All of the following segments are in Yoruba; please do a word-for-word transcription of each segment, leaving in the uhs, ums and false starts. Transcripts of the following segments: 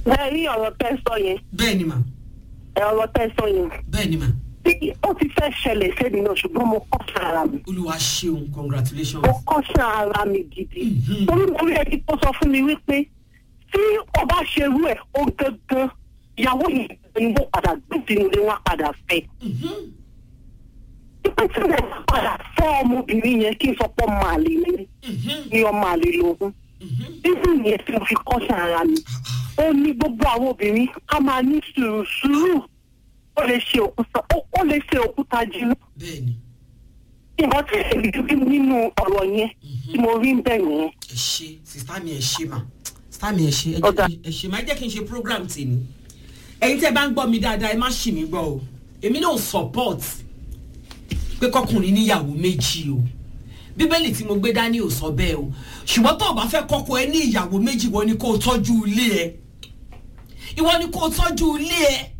Bẹ́ẹ̀ ni ọ̀rọ̀ tẹ́ sọ yẹn. bẹ́ẹ̀ ni mà. Ẹ ọ̀rọ̀ tẹ́ sọ yẹn. bẹ́ẹ̀ ni mà. Bí ó ti fẹ́ ṣẹlẹ̀ sẹ́ni náà ṣùgbọ́n mo kọ́ sí ara mi. Olúwa ṣeun, congratulations. Mo kọ́ sí ara mi gidi. Torí mo rí ẹni tó sọ fún mi wípé tí ọba ṣe rú ẹ̀ ó gángan ìyàwó yìí ni wọ́n padà gbé sínú ilé wọn padà fẹ́. Pípẹ́ tí wọ́n padà fẹ́ ọmọbìnrin yẹn kí n sọ pé ọmọ àlè ni ní ọmọ àlè lòun. Bíbí yẹn tí mo fi kọ́ sí ara mi. Ó ní gbogbo àwọn obìnrin ká máa ní sùúrù sùúrù. Ó lè ṣe òkúta ó lè ṣe òkúta jìnnà. bẹ́ẹ̀ni. Ìwọ́n tí èmi dúdú nínú ọ̀rọ̀ yẹn tí mo rí ń bẹ̀ yẹn. ẹ ṣe sista mi ẹ ṣe mà sista mi ẹ ṣe ẹ ṣe mà ẹ jẹ́ kí n ṣe program tèmi. ẹ̀yin tẹ́ bá ń gbọ́ mi dáadáa ẹ má ṣì mí gbọ́ o èmi náà support pé kọkùnrin níyàwó méjì o bíbélì tí mo gbé dání ò sọ bẹ́ẹ̀ o ṣùgbọ́n tó o bá fẹ́ kọ́kọ́ ẹ ní ìyàwó méjì wọ́n ní kó o tọ́jú ilé ẹ ìwọ ni kó o tọ́jú ilé ẹ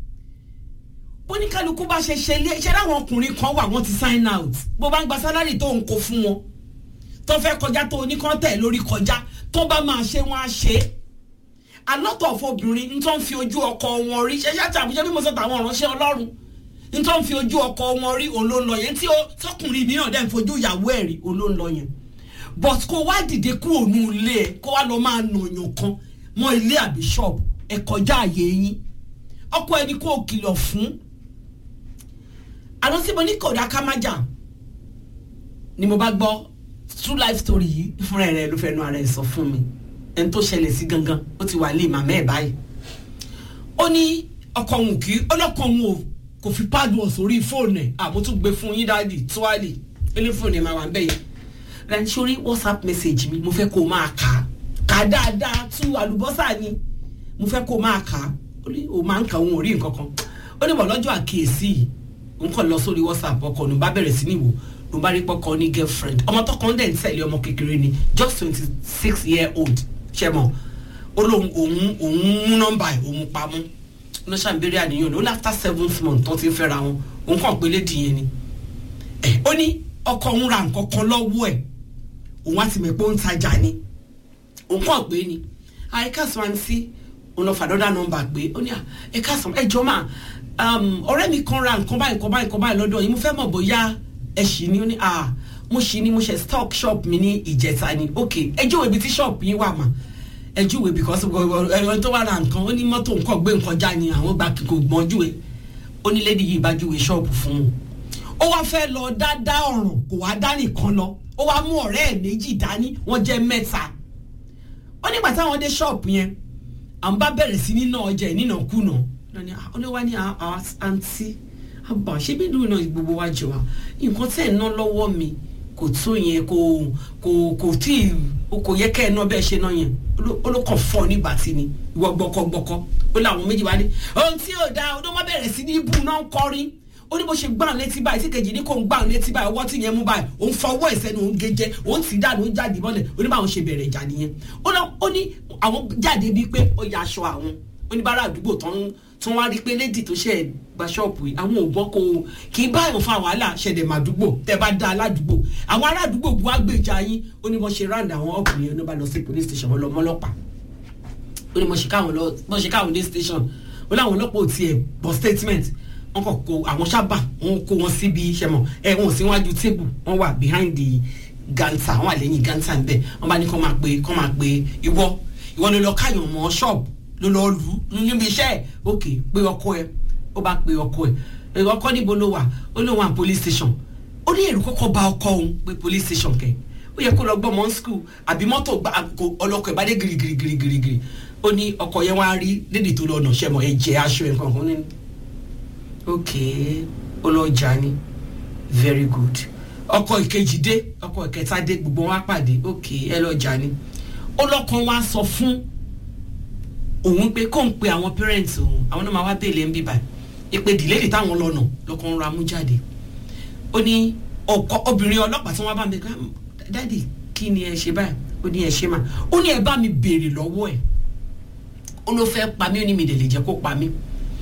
oníkálukú bá ṣe ṣe ilé ṣe láwọn ọkùnrin kan wà wọ́n ti sign out bó bá ń gba sálárì tó ń kó fún wọn tó fẹ́ kọjá tó oníkan tẹ̀ lórí kọjá tó bá máa ṣe wọ́n á ṣe é alọ́tọ̀ fobìnrin ń tó ń fi ojú ọkọ wọn rí ṣe ṣáàtì àbúṣe bí mo sọ tàwọn ọ̀ránṣẹ́ ọlọ́run ń tó ń fi ojú ọkọ wọn rí olóńlọ yẹn tí tọkùnrin mìíràn dẹ̀ ń fojú ìyàwó ẹ̀ rí olóńlọ yẹn but kó wá dìde kúrò ní ilé ẹ kó wá lọ máa nàyàn kan mọ ilé àbí ṣọ́ọ̀bù ẹ kọjá àyè yín ọkọ ẹni kó kìlọ̀ fún àlọ́ sí mo ní kódà ká má jà ni mo bá gbọ́ true life story yìí fúnra rẹ̀ ló fẹ́ nu ara ẹ̀ sọ fún mi ẹni tó ṣẹlẹ̀ sí gangan ó ti wà lé màmá ẹ̀ báyìí ó ní ọkọ òun kì í ọlọ́kọ òun ò kò fi password sórí fóònù ẹ̀ àbó tún gbé fún yín dáàdì tíwálì ilé fóònù ẹ̀ máa wà ń bẹ̀ yẹn rẹ̀ sórí whatsapp message mi mo fẹ́ kó o máa kà á kà á dáadáa tú àlùbọ́sà ni mo fẹ́ kó o máa kà á ó ní o máa ń kà òun ò rí nǹkan kan ó ní bọ̀ lọ́jọ́ àkíyèsí yìí òun kàn lọ sórí whatsapp ọkọ òun bá bẹ̀rẹ̀ sí ní ìwò ló bá rí pọ́kọ ní girlfriend ọmọ tó kàn dẹ̀ ń tẹ̀lé ọmọ kékeré ni just twenty six year old ṣẹ́mọ̀ ó lóun òun òun mú nọ́mbà ẹ̀ òun pamọ́ ní sàǹbẹ̀rẹ̀ àníyàn ló after seventh month tó ti ń fẹ́ra wọn òun kàn pé lédi yẹn ni ẹ̀ ó ní ọkọ òun ra nǹkan kan lọ́wọ́ ẹ̀ òun á ti mọ̀ pé ó ń tajà ni òun kàn pé ni àyíká sọ àǹtí sí òun lọ fàdọ́dà nọ́mbà pé ó ní ẹ̀ka sọ ẹjọ́ máa ọ̀rẹ́ mi kan ra nǹkan báyìí nǹkan báyìí nǹkan báyìí lọ́dọ̀ yìí mo fẹ́ mọ̀ bóyá ẹ ṣì ní ó ní ah mo ṣì ní mo ṣe stock shop mi ní ìjẹta ni ok ẹ júwe ibi tí shop yín wà mà ẹ júwe because ẹ̀rọ tó wà ra nǹkan ó ní mọ́tò nǹkan gbé nǹkan já ni àwọn gba kò gbọ́n júwe ó ní lady yìí bá júwe shop fún un ó wá fẹ́ lọ dáadáa ọ̀ràn kò wá dá nìkan lọ ó wá mú ọ̀rẹ́ ẹ̀ méjì dání wọ́n jẹ́ mẹ́ta ó nígbà táwọn dé shop yẹn àwọn bá bẹ̀rẹ̀ sí nínà ọjà ẹ̀ nínàkúnà ó ní wá ní àǹtí àbá ṣé bí dùn náà gbogbo wa jẹ wa nǹkan tẹ́ ẹ̀ ná lọ́wọ́ mi kò tó yẹn kò kò kò tí kò yẹ kẹ́ ẹ̀ ná bẹ́ẹ̀ ṣe náà yẹn ó ló kàn fọ́ nígbà tí ni ìwọ gbọkọgbọkọ ó láwọn méjì wá ní ohun tí ò dáa ó ló má bẹ̀rẹ̀ sí ní ibù náà ń kọrin ó ní bó ṣe gbáhùn létí báyìí tí kejì ní kò ń gbáhùn létí báyìí ọwọ́ tí yẹn mú báyìí òun fọwọ́ ẹ̀sẹ̀ ni òun gẹ́jẹ́ òun ti dáàdì òun jáde bọ́lẹ̀ ó ní báwọn ṣe bẹ̀rẹ̀ ìjà nìyẹn ó ní àwọn jáde bíi pé ó ya aṣọ àwọn oníbàárà àdúgbò tán tún wá rí pé lédì tó ṣe gba ṣọ́ọ̀bù yìí àwọn ògbọ́n kò kì í báyọ̀ fa wàhálà ṣẹ̀dẹ̀ màdúgbò tẹ́ bá dá aládùúgbò àwọn ará àdúgbò bu agbèjà yín ó ní wọ́n ṣe ráǹdà àwọn ọkùnrin ẹni bá lọ sí police station wọn lọ mọ́lọ́pàá ó ní wọ́n ṣe káwọn lọ wọ́n ṣe káwọn dé station ó láwọn ọlọ́pàá ò tiẹ̀ bọ́ statement wọ́n kàn kó àwọn sábà wọ́n kó wọn síbi iṣẹ́ mọ̀ ẹ̀ wọ́n sí wájú table wọ́n wà behind the ganta wọ́n wà lẹ́yìn ganta ń bẹ̀ wọ́n bá ní kọ́ máa pe kọ́ máa pe ìwọ ìwọ ló lọ káyọ̀ mọ́ ṣọ́ọ̀bù ló lọ lù ú níbi iṣẹ́ ẹ̀ ok pé ọkọ ẹ ó bá pe ọkọ ẹ ọkọ níbo ló wà ó lóun wà police station ó ní èrò kọ́kọ́ bá ọkọ òun pé police station kẹ ó yẹ kó lọ gbọ́ mọ́ school àbí mọ́tò ọlọ́kọ̀ ẹ̀ bá dé girigirigirigiri ó ní ọkọ yẹn wá rí lédi tó lọ́nà ṣẹ́mọ̀ ẹ̀jẹ̀ aṣọ ẹ̀ nǹkan kan ní ok ó lọ jà ní very good ọkọ ìkejì dé ọkọ ìkẹta dé gbogbo wọn á pàdé ok ẹ lọ jà ní ó lọ́kàn wá sọ fún òun pé kó ń pe àwọn parents òun àwọn náà máa wá bèèlè ń bíbà ìpè dìlédì táwọn lọ́nà lọ́kàn ra mú jáde ó ní ọkọ obìnrin ọlọ́pàá tí wọ́n bá mi ká dáàdì kí ni ẹ ṣe báyìí ó ní ẹ ṣe mà ó ní ẹ bá mi béèrè lọ́wọ́ ẹ̀ ó ló fẹ́ pa mí ó ní mi dẹ̀ lè jẹ́ kó pa mí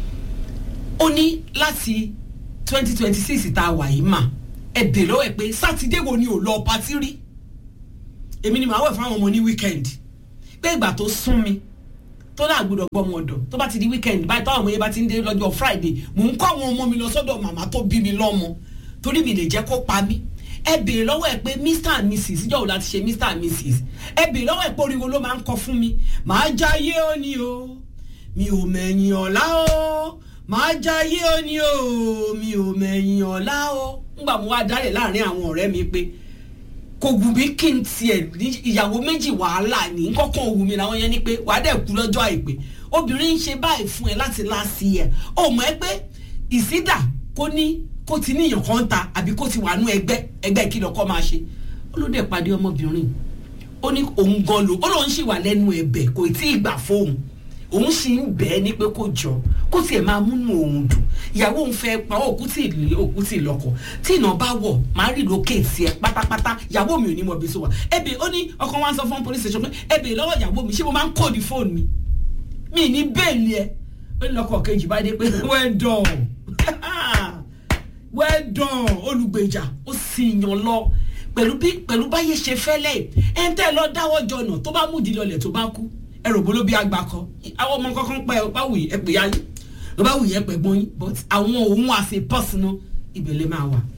ó ní láti twenty twenty six tá a wà yìí mà ẹ dè lọ́wọ́ ẹ pé sátidé wo ni ò lọ patí rí èmi ni màá wẹ̀ fáwọn ọmọ ní weekend pé ìgbà tó sún mi tó náà gbọ́dọ̀ gbọ́ ọmọ ọ̀dọ̀ tó bá ti di weekend báyìí táwọn ọmọ yẹn bá ti ń dé lọ́jọ́ Friday mò ń kọ́ àwọn ọmọ mi lọ sọ́dọ̀ màmá tó bí mi lọ́mọ torí mi lè jẹ́ kó pa mí ẹ béèrè lọ́wọ́ ẹ pé Mr and Missus ìjọ́ òun láti ṣe Mr and Missus ẹ béèrè lọ́wọ́ ẹ pé oríwo ló máa ń kọ fún mi màá jáyé ó ní o mi ò mẹ̀yìn ọ̀la o màá jáyé ó ní o mi ò mẹ̀yìn ọ̀la o ńgbà mo wá dálẹ̀ láàrin àwọn ọ̀rẹ́ mi pé kò wù mí kí n tiẹ̀ ìyàwó méjì wàhálà ní kọ́kọ́ wù mí làwọn yẹn ní pé wàá dẹ̀ kú lọ́jọ́ àìpé obìnrin ń ṣe báyìí fún ẹ láti last year ó mọ̀ ẹ́ pé ìsídà kó ní kó ti níyàn kan ta àbí kó ti wà nú ẹgbẹ́ ẹgbẹ́ kí lọ́kọ́ máa ṣe ó ló dẹ̀ pàdé ọmọbìnrin ó ní òun gan lò ó lóun ṣì wà lẹ́nu ẹ̀bẹ̀ kò tí ì gbà fóun òun sì ń bẹ́ẹ̀ ní pé kó jọ kó tiẹ̀ máa múnú òun dùn ìyàwó òun fẹ́ pa òkú tí ì òkú tí ì lọ́kọ tí ìnà bá wọ̀ máa rí lókè tiẹ̀ pátápátá ìyàwó mi ò ní mọ ibi tó wà ẹbí ó ní ọkọ wa ń sọ fún police station pé ẹbí lọ́wọ́ ìyàwó mi ṣé mo máa ń kóòdì fóònù mi mi ní bẹ́ẹ̀lì ẹ ó ní lọ́kọ̀ kejì bá dé pé well done well done olùgbèjà ó sì yàn lọ pẹ̀lú bí pẹ̀lú báyé ṣe fẹ́lẹ̀ ẹ̀ ń tẹ́ lọ dáwọ́ jọ̀nà tó bá mú ìdílọ́lẹ̀ tó bá kú ẹrù bolo bí agbakọ àwọn ọmọ kankan pẹ ọ bá wù yí ẹ pè yáyí ọ bá wù yí ẹ pè gbọ́n yín but àwọn òun as a personal ìbẹ̀lẹ̀ máa wà.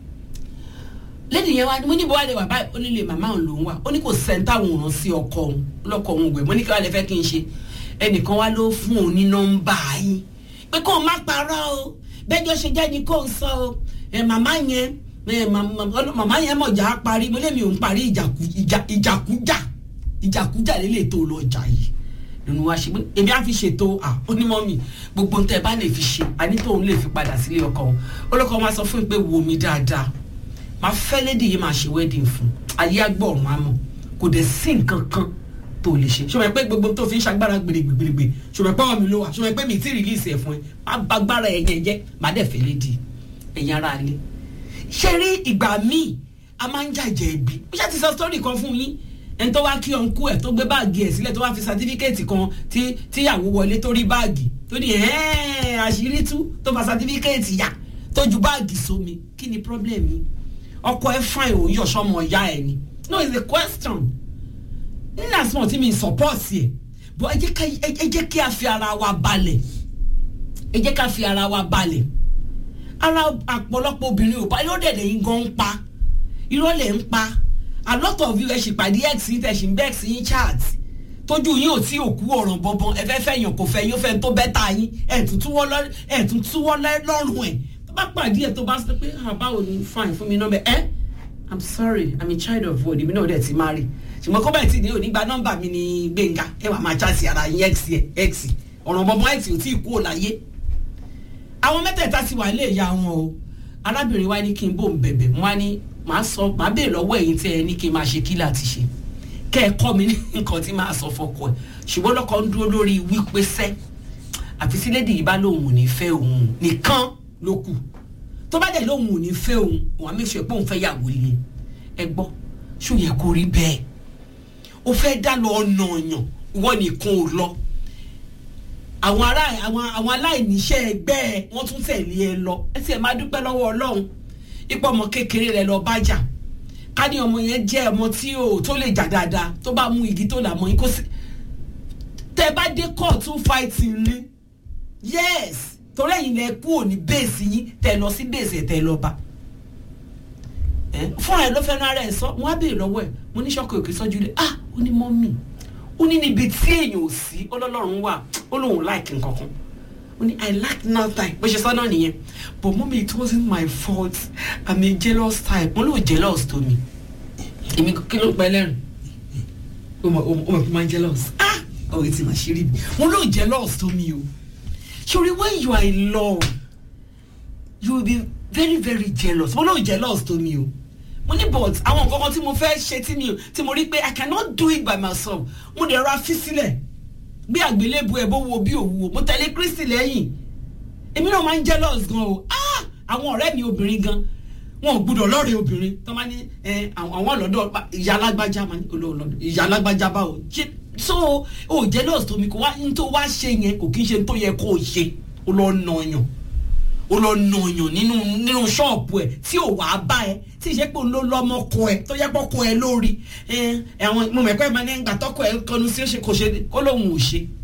lẹ́yìn yẹn wá mo ní bó wà lè wà báyìí ó ní lè màmá òun lòún wà ó ní kò sẹ́ńtà òun rán sí ọkọ òun lọ́kọ̀ òun gbẹ̀ mo ní kí wàá lè fẹ́ kí n ṣe ẹnìkan wá ló fún òun ní nọ́mbà yín pé kó o má parọ́ o bẹ́jọ́ ṣe jẹ́ ni kó o sọ o ẹ̀ màmá yẹn màmá yẹn mọ̀jà parí mo lé mi òun parí ìjàkújà ìjàkújà lélẹ̀ tó lọ jà yìí nínú wa ṣe pé èmi á fi ṣètò à onímọ̀ mi gbogbo ń tẹ́ bá lè fi ṣe àní tóun lè fi padà sílé ọkọ òun olùkọ́ máa sọ fún mi pé wò mí dáadáa máa fẹ́ lédi yìí máa ṣe wedding fún ayé agbọ̀rún àmọ́ kò dẹ̀ sí nǹkan kan tó lè ṣe ṣọmọ pé gbogbo tó fi ń ṣagbára gbèrègbèrègbè ṣọmọ pé ọmọ mi ló wà ṣọmọ pé mi ti release ẹ̀ fún ẹ má bá gbára ẹ̀yẹ jẹ́ má dẹ̀ fẹ́ lédi ẹ̀yin ara lé ṣe rí ìgbà míì a máa ń jàjẹ́ ẹbí ó ṣe ti sọ story kan fún yín ẹni tó wá kí ọ̀nkú ẹ̀ tó gbé báàgì ẹ̀ sílẹ̀ tó wá fi sátífíkẹ́ẹ̀tì kan tí tíyàwó wọlé tó rí báàgì tó ní ẹ̀ẹ́n àṣírí tú tó fa sátífíkẹ́ẹ̀tì yá tó ju báàgì sómi kí ni problem yìí ọkọ ẹ fine òun yọ̀ sọ́mọ ọ̀yá ẹ̀ ni no it's a question nínú àsìmọ̀ tí mi support ẹ̀ bọ́ ẹ jẹ́ kí a fi ara wa balẹ̀ ẹ jẹ́ ká fi ara wa balẹ̀ ara àpọ̀lọpọ̀ obìnrin ò bá irọ́ dẹ̀dẹ̀ yín gan ń pa irọ́ lẹ̀ ń pa a lot of you ẹ ṣì pàdé x yín tẹ̀ ṣì ń bẹ́ẹ̀ sí yín chat tójú yín ò tí òkú ọ̀ràn bọ̀bọ̀n ẹ fẹ́ fẹ́ yàn kò fẹ́ yín ó fẹ́ tó bẹ́tà yín ẹ̀ tún túwọ́ lọ́rùn ẹ̀ tó bá pàdé ẹ̀ tó bá sọ pé báwo ni fine fún mi nọ́mbà ẹ̀ i'm sorry i'm a child of God èmi náà dẹ̀ ti marry ṣùgbọ́n kó bẹ́ẹ̀ tí ní onígbà nọ́mbà mi ní Gbénga ẹ wà máa chat ara yín x ẹ̀ x ọ̀ràn bọ̀bọ̀n x ò tí ì kú ò láyé àwọn mẹ́tẹ̀ẹ̀ta ti wà lé ìyá wọn o arábìnrin wa ní kí n bò ń bẹ̀bẹ̀ wọn á ní màá sọ màá béèrè lọ́wọ́ ẹ̀yin tí ẹ ní kí n máa ṣe kí láti ṣe kẹ́ ẹ kọ́ mi ní nǹkan tí màá sọ fọkọ ẹ̀ ṣùgbọ́n lọ́kọ ń dúró lórí wípé sẹ́ àfi sí lédi yìí bá lóun ò ní fẹ́ òun nìkan ló kù tó bá dẹ̀ lóun ò ní fẹ́ òun òun á mẹ́sọ̀ pé òun fẹ́ yàwó lé ẹ gbọ́ ṣó yẹ kó rí bẹ́ẹ̀ ó fẹ́ dá lọ ọ̀nà ọ̀yàn ìwọ nìkan ò lọ àwọn ará àwọn àwọn aláìníṣẹ́ ẹgbẹ́ ẹ wọ́n tún tẹ̀lé ẹ lọ ẹ sì ẹ máa dúpẹ́ lọ́wọ́ Ọlọ́run ipò ọmọ kékeré rẹ lọ bá jà ká ní ọmọ yẹn jẹ́ ọmọ tí ò tó lè jà dáadáa tó bá mú igi tó là mọ́ yín kó sí tẹ bá dé kóòtù fighting ní yes torí ẹ̀yin lẹ kú òní bẹ́ẹ̀sì yín tẹ lọ sí bẹ́ẹ̀sì ẹ̀ tẹ lọ bá fúnra ẹ ló fẹ́ náà rẹ̀ sọ mo á béèrè lọ́wọ́ ẹ̀ mo ní sọ́kò òkè sọ́jú lé ah ó ní mọ́mì ó ní níbi tí èèyàn ò sí ọlọ́lọ́run wà ó lóun láìkì nǹkan kan ó ní I like nothing bó ṣe sọ náà nìyẹn but mommy it wasn't my fault I'm a jealous type mo lóun jealous tó mi èmi kí ló pa ẹlẹ́rìn ó mọ̀ ó mọ̀ pé máa ń jealous ah ọ̀rẹ́ ti mà ṣe rí mi mo lóun jealous tó mi o ṣòrí when you are in love you will be very very jealous mo lóun jealous tó mi o mo ní but àwọn nǹkan kan tí mo fẹ́ ṣe tí mi tí mo rí pé I cannot do it by myself mo dẹ̀ ra fi sílẹ̀ gbé àgbélébùú ẹ̀ bó wo bí òwúwo mo tẹ̀lé Kristi lẹ́yìn èmi náà máa ń jealous gan o ah àwọn ọ̀rẹ́ mi obìnrin gan wọn ò gbúdọ̀ lọ́rẹ̀ẹ́ obìnrin tó máa ní àwọn ọlọ́dọ̀ ìyá alágbájá máa ní olóòlọ́dọ̀ ìyá alágbájá báwo so o jealous tó mi kò wá ní tó wá ṣe yẹn kò kí n ṣe tó yẹ kó o ṣe o lọ nà yàn o lọ nàyàn nínú nínú ṣọ́ọ̀bù ẹ̀ tí ò wá bá ẹ tí ìṣe pé òun ló lọ́mọkọ ẹ tó yẹ pọ́kọ ẹ lórí àwọn mo mẹ̀kọ́ ẹ̀ máa ní gbà tọ́kọ ẹ kọnu sí kò ṣe kó lóun ò ṣe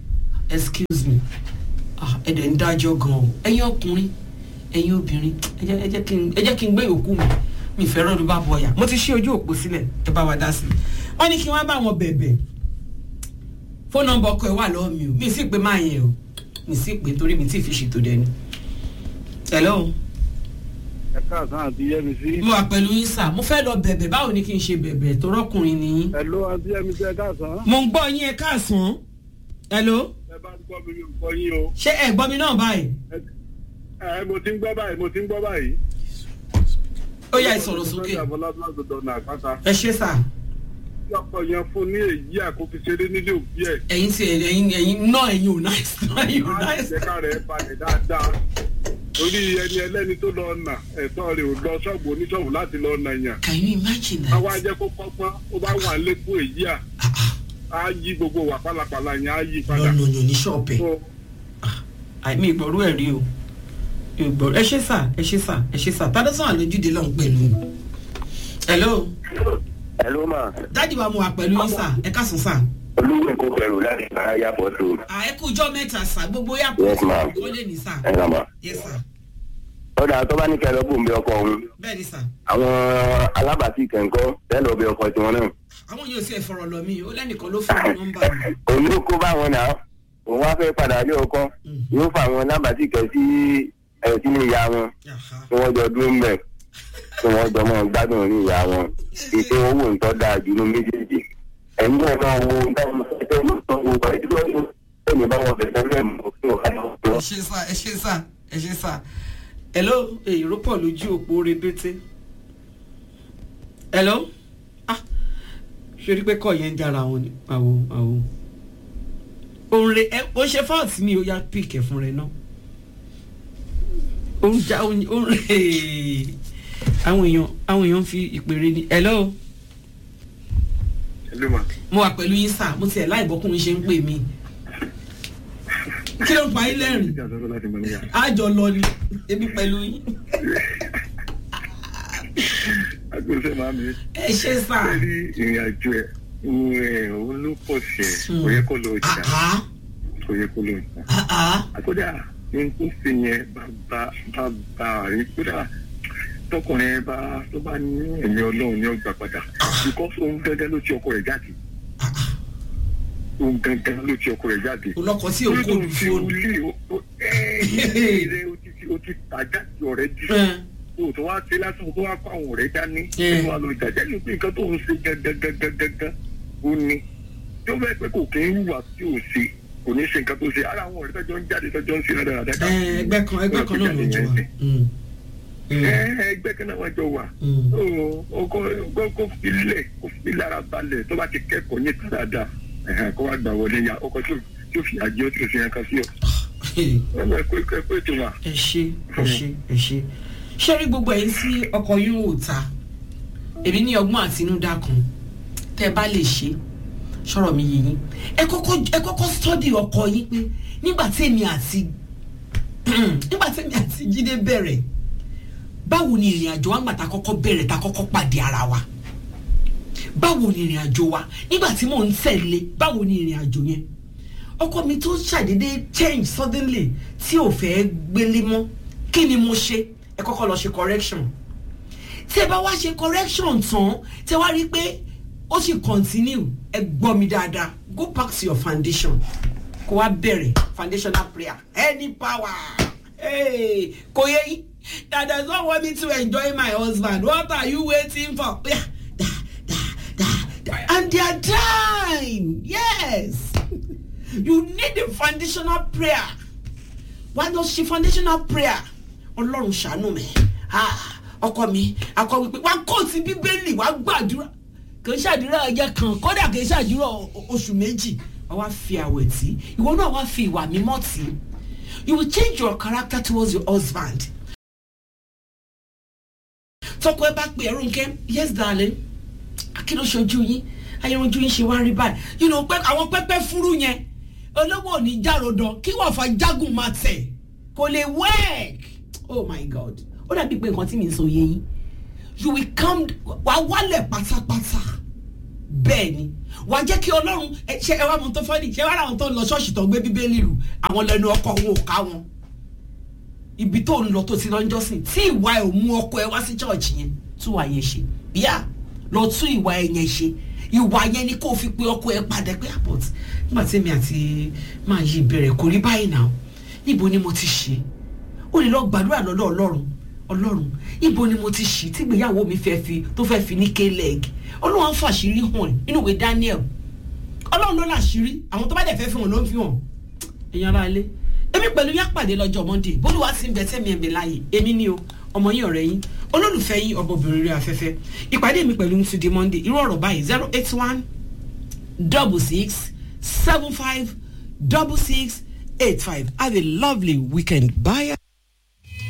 excuse me ah ẹ̀dẹ̀ ń dájọ́ gan-an ẹ̀yin ọkùnrin ẹ̀yin obìnrin ẹ jẹ́ kí n ẹ jẹ́ kí n gbé yòókù mi mi fẹ́ràn ló bá bọ̀ ọ̀yà mo ti ṣí ojú òpó sílẹ̀ ẹ bá wa dá sí i wọ́n ní kí wọ́n bá wọn bẹ̀bẹ̀ fóònù nọ́mbà ọkọ ẹ wà lọ́wọ́ mi o mi sì pé máa yẹn o mi sì pé torí mi tí fi ṣètò dẹni. hello. ẹ káàsán àti yẹmi sí. mo wà pẹ̀lú yín sà mo fẹ́ lọ bẹ̀bẹ̀ báwo ni kí n ṣe bẹ̀bẹ̀ tó rọ́kùnrin ni yín. hello àti yẹmi sí ẹ káàsán. mo ń gbọ́ yín ẹ káàsán. hello. ẹ bá ń gbọ́ mi ò gbọ́ yín o. ṣé ẹ gbọ́ mi náà báyìí. ẹ mo ti ń gbọ́ báyìí mo ti ń gbọ́ báyìí. ó yá ìsọ̀rọ̀ sókè. ẹ ṣe sà. ọkọ yẹn fún ní èyí àkókò ṣeré nílé òbí ẹ. ẹ̀yin tí ẹ̀yin ẹ̀yin náà ẹ̀yin ò náà ẹ̀yin ò náà. ìjẹ́ká rẹ̀ balẹ̀ dáadáa torí ẹni ẹlẹ́ni tó lọ nà ẹ̀tọ́ rẹ̀ ò lọ ṣọ́ọ̀bù oníṣọ́ọ̀bù láti lọ nà yàn. Can you imagine that? àwa jẹ́ kó kọ́gbọ́n ó bá wà lẹ́kọ̀ọ́ èyí à á yí gbogbo wà pálapàla yẹn á yí padà. lọ́nà yàn ní ṣọ́ọ̀bù àìmí ìgbọ̀rú ẹ̀ rí o ìgbọ̀rú ẹ ṣe sà ẹ ṣe sà ẹ ṣe sà tádọ́sán àlejúde lọ́n pẹ̀lú. hello. hello ma. dájú wa mo wà pẹ̀lú yín sà ẹ káàsán sà. olúwo kò pẹ̀lú láti bá yàpọ̀ tó. à ẹ kú ọjọ́ mẹ́ta sà gbogbo yàpọ̀ yes ma. kó lè ní sà. ẹ nà ma. yes sà. ọ̀dà tó bá ní kẹ́ lọ bùn bí ọkọ òun. bẹ́ẹ̀ ni sà. àwọn alábàásí kẹ̀ǹkọ́ tẹ́ lọ bí ọkọ tiwọn náà. àwọn yóò sì ẹ̀ fọ̀rọ̀ lọ mí o lẹ́nìkan ló fún mi nọ́mbà mi. òun ló kó bá wọn náà òun wá fẹ́ padà lé ọkọ yóò fa àwọn alábàásí kẹ̀ sí ẹ̀ sínú ìyá wọn tí wọ́n jọ dúró ń bẹ̀ tí wọ́n jọ mọ́ gbádùn ní ìyá wọn ìpè owó nǹkan dáa jù ní méjèèjì ẹ̀yin náà máa wo dáhùn ẹgbẹ́ náà wo bá ìdúró ní ẹ̀mí bá wọn fẹ̀sẹ̀ lẹ́mú òfin ọ̀hánà ọ̀pọ̀. ẹ ṣe sà ẹ ṣe sà ẹ ṣe sà hello èrò pọ̀ lójú òpó rebete hello ah ṣe rí pé kọ́ yẹn ń dára wọn ni àwo àwo òun rè ẹ ó ṣe fọ́ọ̀tì mi ó yá píìkì fún rẹ náà òun já òun rè àwọn èèyàn àwọn èèyàn fi ìpèrè ni hello. hello ma. mo wà pẹ̀lú yín sà mo tiẹ̀ láì bọ́kùnrin ṣe ń pè mí kí ló ń pa yín lẹ́rìn àjọ lọ ni ebi pẹ̀lú yín. agbésẹ́ máa mi. ẹ ṣe sà. ẹ rí ìrìn àjò ẹ òun ló pọ̀ sí ẹ kò yẹ kó lọ jà kò yẹ kó lọ jà. àkọ́dà ní kó fi yẹn bàbá bàbá rí kódà tọkùnrin bá tó bá ní ẹ̀mí ọlọ́run ní ọgbà padà because òun gẹ́gẹ́ ló ti ọkọ rẹ̀ jáde òun gẹ́gẹ́ ló ti ọkọ rẹ̀ jáde. olọkọ sí òkú olùfóònù. ẹ̀ẹ́dẹ̀ o ti tàjà sí ọ̀rẹ́ jù o tó wá sí lásán tó wá kó àwọn ọ̀rẹ́ dání tó wá lọ jàjẹ́ ní pé nǹkan tó ń ṣe gẹ́gẹ́gẹ́gẹ́gẹ́ ó ní tí ó fẹ́ pé kò kí ń wà tí ò ṣe kò ní ṣe nǹkan tó ṣe ara àwọn ọ̀rẹ́ tọ́jọ́ ń jáde tọ́jọ́ ń ṣe dáadáa. ẹgbẹ́ kan ẹgbẹ́ kan náà ló jọ wa. ẹgbẹ́ kan náà wọ́n jọ wà ọkọ̀ kó filẹ̀ kó fi lára balẹ̀ tó bá ti kẹ́kọ̀ọ́ ní dáadáa kó wá gbà wọlé ya ọkọ̀ tó fi àjẹ́ ó ti fi yẹn kan sí ọ. ẹ ṣe ẹ ṣe ẹ ṣe ṣé rí gbogbo ẹ̀yin tí ọkọ yín ò ta èmi ní ọgbọ́n àtinúdá kan tẹ́ ẹ bá lè ṣe sọ̀rọ̀ mi yìí yín ẹ kọ́kọ́ ẹ kọ́kọ́ study ọkọ yín pé nígbà tí èmi àti nígbà tí èmi àti Jídé bẹ̀rẹ̀ báwo ni ìrìn àjò wa ńgbà tá kọ́kọ́ bẹ̀rẹ̀ tá kọ́kọ́ pàdé ara wa báwo ni ìrìn àjò wa nígbà tí mò ń tẹ̀lé báwo ni ìrìn àjò yẹn ọkọ mi tó ṣàdédé change suddenly tí ò fẹ́ gbélé mọ́ kí ni mo ṣe ẹ kọ́kọ́ lọ ṣe correction tí ẹ bá wá ṣe correction tán tí ẹ wá rí pé ó sì continue ẹ gbọ́ mi dáadáa go back to your foundation kó wá bẹ̀rẹ̀ foundational prayer any power hey, kò yẹ yín that does not want me to enjoy my husband what are you waiting for yeah, da, da, da, da. And they are dying yes you need a foundational prayer why not ṣe foundational prayer ọlọ́run ṣàánú mi ọkọ mi akọ wípé wá kóòtù bíbélì wá gbàdúrà kì í ṣàdúrà ọjọ́ kan kódà kì í ṣàdúrà oṣù méjì wá fi àwẹ̀ tí ìwọ náà wá fi ìwà mímọ́ tí you will change your character towards your husband. tọkọ ẹ bá pè ẹrù nkẹ yes darling akínú ṣojú yín ayélujú yín ṣe wá rí báyìí you know pé àwọn pẹpẹ fúrú yẹn olówó ò ní jàròdàn kí wọ́n fa jágùn máa tẹ̀ kò lè work oh my god ó dàbí pé nǹkan tí mi ń sọ yé yín you will come wà wálẹ̀ pátápátá bẹ́ẹ̀ ni wàá jẹ́ kí ọlọ́run ṣe ẹ wá mọ tó fọ́ọ̀nì ṣe wá láwọn tó ń lọ ṣọ́ọ̀ṣì tó gbé bíbélì rù àwọn lẹ́nu ọkọ̀ wọn ò ká wọn ibi tó ń lọ tó ti lọ́njọ́ sìn tí ìwà ẹ̀ ò mú ọkọ ẹ wá sí ṣọ́ọ̀ṣì yẹn tún wà yẹn ṣe bíyà lọ tún ìwà ẹ̀ yẹn ṣe ìwà yẹn ni kó fi pé ọkọ ẹ padà pé àbọ̀t nígbà tí èmi àti máa yí ìbẹ̀rẹ̀ kò rí báyìí náà níbo ni mo ti ṣe ó lè lọ gbàdúrà lọ́dọ̀ ọlọ́run ọlọ́run ibo ni mo ti ṣì tí ìgbéyàwó mi fẹ́ fi tó fẹ́ fi ní k-leg ọlọ́run fàṣírí hàn nínú ìwé Daniel ọlọ́run ló láṣírí àwọn tó bá dẹ̀ fẹ́ fi hàn ló ń fi hàn èèyàn ara ilé èmi pẹ̀lú yá pàdé lọ́jọ́ Monday bólúwa ti ń bẹ tẹ́mi ẹ̀mí láàyè èmi ni o ọmọ yín ọ̀rẹ́ yín olólùfẹ́ yín ọmọbìnrin rẹ̀ afẹ́fẹ́ ìpàdé mi pẹ̀lú ti di Monday irú ọ̀rọ̀ báyìí zero eight one double six seven five double six eight five have a lovely weekend bye.